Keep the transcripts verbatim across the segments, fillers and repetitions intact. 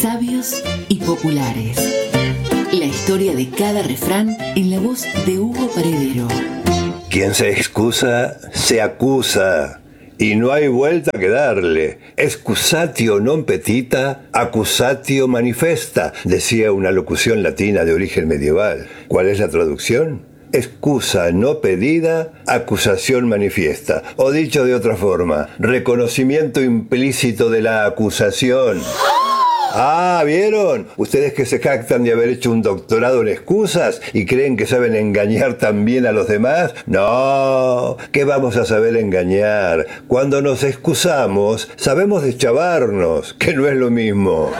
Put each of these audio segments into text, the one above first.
Sabios y populares. La historia de cada refrán en la voz de Hugo Paredero. Quien se excusa, se acusa, y no hay vuelta que darle. Excusatio non petita, accusatio manifesta, decía una locución latina de origen medieval. ¿Cuál es la traducción? Excusa no pedida, acusación manifiesta. O dicho de otra forma, reconocimiento implícito de la acusación. Ah, ¿vieron? Ustedes que se jactan de haber hecho un doctorado en excusas y creen que saben engañar también a los demás. No, ¿qué vamos a saber engañar? Cuando nos excusamos, sabemos deschavarnos, que no es lo mismo.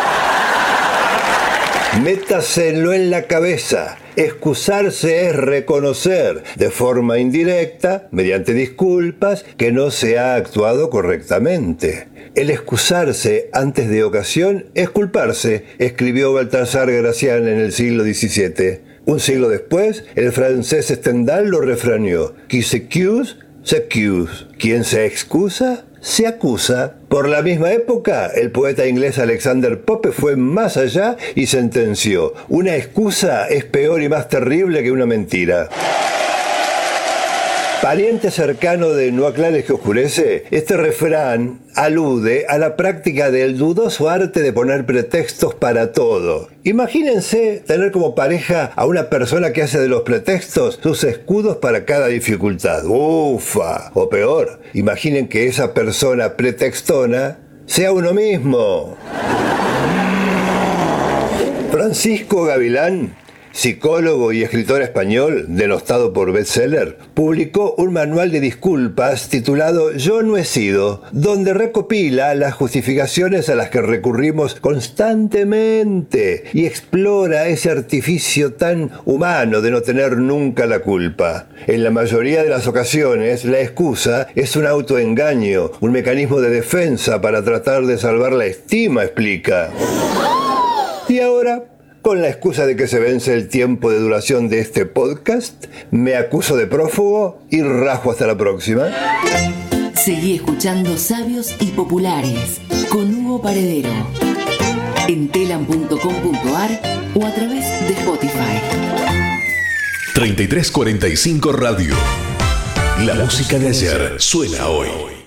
Métaselo en la cabeza. Excusarse es reconocer de forma indirecta, mediante disculpas, que no se ha actuado correctamente. El excusarse antes de ocasión es culparse, escribió Baltasar Gracián en el siglo diecisiete. Un siglo después, el francés Stendhal lo refraneó: qui s'excuse, s'accuse. Quien se excusa, se acusa. Por la misma época, el poeta inglés Alexander Pope fue más allá y sentenció: una excusa es peor y más terrible que una mentira. Pariente cercano de No aclares que oscurece, este refrán alude a la práctica del dudoso arte de poner pretextos para todo. Imagínense tener como pareja a una persona que hace de los pretextos sus escudos para cada dificultad. ¡Ufa! O peor, imaginen que esa persona pretextona sea uno mismo. Francisco Gavilán, psicólogo y escritor español, denostado por bestseller, publicó un manual de disculpas titulado Yo no he sido, donde recopila las justificaciones a las que recurrimos constantemente y explora ese artificio tan humano de no tener nunca la culpa. En la mayoría de las ocasiones, la excusa es un autoengaño, un mecanismo de defensa para tratar de salvar la estima, explica. Y ahora, con la excusa de que se vence el tiempo de duración de este podcast, me acuso de prófugo y rajo hasta la próxima. Seguí escuchando Sabios y Populares con Hugo Paredero en telam punto com punto ar o a través de Spotify. treinta y tres cuarenta y cinco Radio. La música de ayer suena hoy.